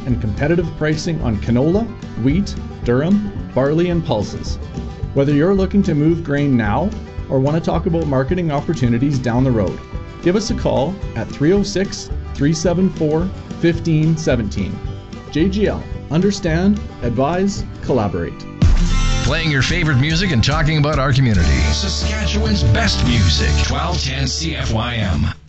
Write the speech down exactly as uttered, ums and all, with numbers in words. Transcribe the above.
and competitive pricing on canola, wheat, durum, barley, and pulses. Whether you're looking to move grain now or want to talk about marketing opportunities down the road, give us a call at three oh six, three seven four, one five one seven. J G L. Understand, advise, collaborate. Playing your favorite music and talking about our community. Saskatchewan's best music. twelve ten C F Y M.